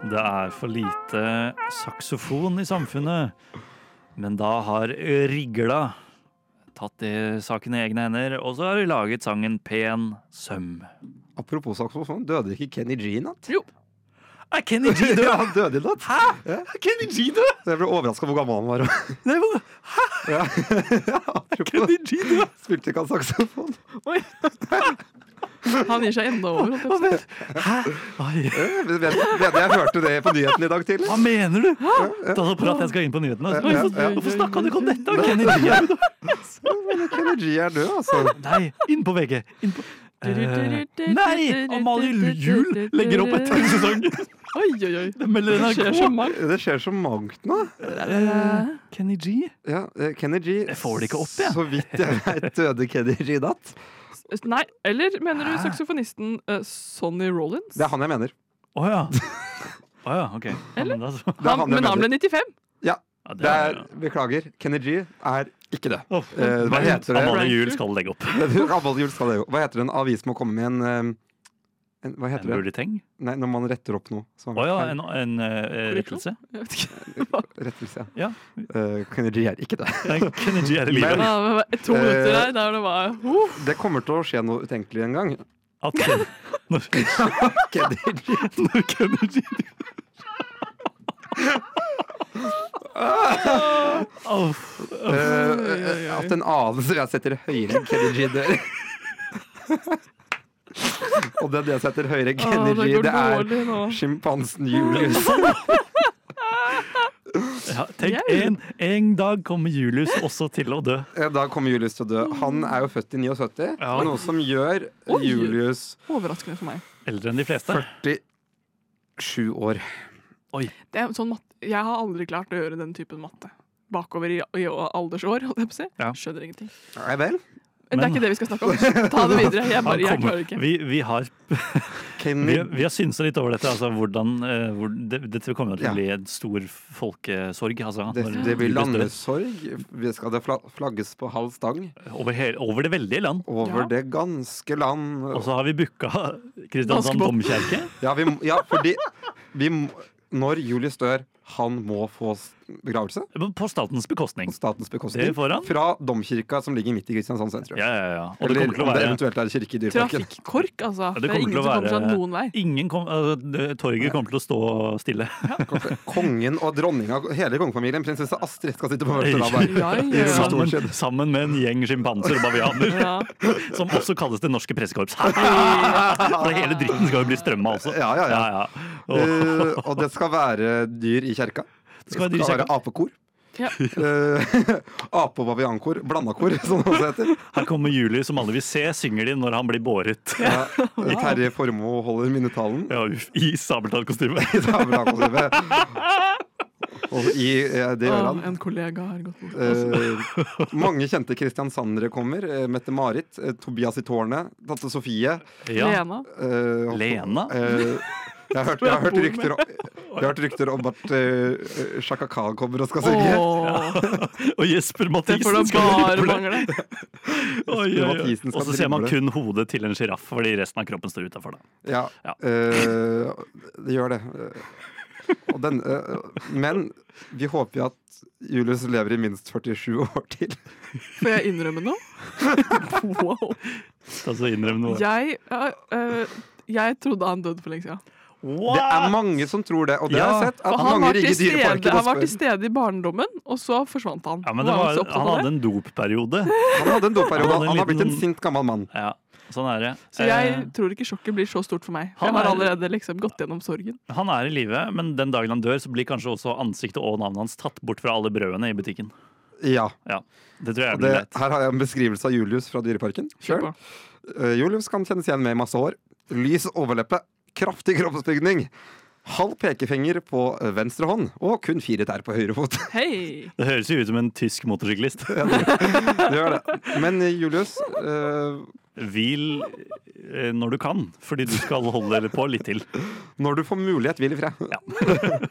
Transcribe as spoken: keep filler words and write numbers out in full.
Det er for lite saksofon i samfunnet. Men da har Rigla tatt det saken i egne hender, og så har de laget sangen Pen Søm. Apropos saksofon, døde ikke Kenny G i natt? Jo. Er Kenny G død? Ja, han døde i natt. Hæ? Ja. Er Kenny G død? Jeg ble overrasket hvor gammel han var. Nei, hvor? Hæ? Ja. Ja, apropos, Kenny G død? spilte ikke han saksofon? Oi. Han gir seg enda over. Hva mener Hæ? Oi. Jeg, vet, vet, jeg hørte det på nyheten i dag tidlig. Hva mener du? Da så prat jeg skal inn på nyhetene. Ja, Oi, ja, hvorfor ja. hvorfor snakket du ikke om dette? Kenny G er død. Men Kenny G er død, altså. Nei, inn på V G. Inn på... Eh, nei! Amalie Juel legger opp etter sesong. Oi, oi, oi. Det melder Det skjer N R så K. mangt. Det skjer så mangt nå. Eh, Kenny G? Ja, eh, Kenny G, Jeg får det ikke opp, jeg. så vidt jeg vet, døde Kenny G i natt. Nei, eller mener du saksofonisten uh, Sonny Rollins? Det er han jeg mener. Åja. Åja, ok. Eller? Men da så- Det er Han, han jeg men han mener. ble nittifem. Ja, Ja, det er, beklager, Kenny G er ikke død. Oh. Eh, hva heter det? Amalie Juel skal legge opp. Amalie Juel skal det jo. Hva heter det? En avis må komme med en, eh, en hva En heter det? bulleteng? Nei, når man retter opp noe. Så Åja, en, en eh, rettelse? Jeg vet ikke. Rettelse, Ja. Uh, Kenny G er ikke det. Nei, Kenny G er i livet. Men- Ja, det var to minutter der, der det var uh, Det kommer til å skje noe utenkelig en gang. At Ken, når, Kenny G. når Kenny G oh, Eh, at en annen som jeg setter høyere enn Kenny G dør. Og den jeg setter høyere enn Kenny det G, går det er dårlig nå. sjimpansen Julius. ja, tenk, en, en dag kommer Julius også til å dø. Eh, Da kommer Julius til å dø. Han er jo født i syttiåtte, Ja. noe som gjør Oi. Julius Overraskende for meg. Eldre enn de fleste. førtisju år. Det er sånn matte. Jeg har aldri klart å gjøre den typen matte. Bakover i, i aldersår, holdt jeg på å si. Ja. Skjønner ingenting. Nei vel. Men det er ikke det vi skal snakke om. Ta det videre. Jeg, bare, jeg Han kommer- klarer ikke. Vi, vi har, Kenny vi, vi har synset litt over dette. Altså, hvordan, eh, hvor, det, dette kommer til Ja. å bli en stor folkesorg. Altså, Det, når det blir Julius dør. landesorg. Vi skal det fla- flagges på halv stang Over, hele, over det veldige land. over Ja. det ganske land. Og så har vi booka Kristiansand Vaskebåt. domkirke. Ja, vi, må- ja fordi vi, må- når Julius dør, han må få s- begravelse På statens bekostning. på statens Det bekostning får han. fra domkirka som ligger midt i Kristiansand sentrum. Ja, ja, ja. Og det Eller kommer til å om det være eventuelt er kirke i Dyreparken. Trafikkork, altså. det det, er kommer ingen til å som kommer seg være- noen vei. Ingen kom, altså, det- Torget kommer til å stå stille. Kongen og dronninga, hele kongefamilien, prinsesse Astrid, skal sitte på første rad der. Ja, ja, I ja. stor Sammen, skjedd. sammen med en gjeng sjimpanser og bavianer. Ja. Som også kalles Det norske pressekorps. For hele dritten skal jo bli strømma også. Ja, ja, ja. ja. Og, Eh, og det skal være dyr i kjerka. Det skal være dyr i kjerka. apekor. Ja. Eh, Ape- og baviankor. Blandakor, som det også heter. her kommer Julius, som alle vil se, synger de når han blir båret. Ja. Terje Formoe holder minnetalen. Ja, uff, I sabeltannkostyme. I sabeltannkostyme. Og i eh, det gjør Å, han. en kollega har gått bort. Eh, mange kjente kristiansandere kommer. Uh, Mette-Marit, eh, Tobias i tårnet, tante Sofie. Ja. Lena. eh, Lena? eh, jeg, har hørt, jeg, har hørt rykter om, jeg har hørt rykter om at uh, Chaka Khan kommer og skal synge. Åh, Og Jesper det får Mathisen da skal bare drible. mangle. Oi, oi, oi. Mathisen skal Og så ser man drible. kun hodet til en sjiraff, fordi resten av kroppen står utafor. Ja, Ja. eh, det gjør det. Eh, Og den, eh, men vi håper jo at Julius lever i minst førtisju år til. Får jeg innrømme noe? Wow. Altså innrøm noe. Jeg, øh, øh, jeg trodde han døde for lenge siden. Det er mange som tror det, og det har Ja. jeg sett. At For han, mange var rigger til stede, dyreparker han og var til spør. stede i barndommen, og så forsvant han. Ja, men det Var han var, så opptatt han av hadde det? en dopperiode. Han hadde en dopperiode. Han hadde en Han har blitt en liten- sint gammel mann. Ja, sånn er det. Så jeg Eh, tror ikke sjokket blir så stort for meg. Han Jeg har er- allerede liksom gått gjennom sorgen. Han er i live, men den dagen han dør, så blir kanskje også ansiktet og navnet hans tatt bort fra alle brødene i butikken. Ja. Ja, Det tror jeg Og blir det, greit. her har jeg en beskrivelse av Julius fra Dyreparken. Kjør Selv. på. Eh, Julius kan kjennes igjen med masse hår. Lys overleppe. Kraftig kroppsbygning. Halv pekefinger på venstre hånd og kun fire tær på høyre fot. Hei! Det høres jo ut som en tysk motorsyklist. Det gjør det. Men eh, Julius eh, Hvil eh, når du kan, fordi du skal holde på litt til. når du får mulighet, hvil i fred.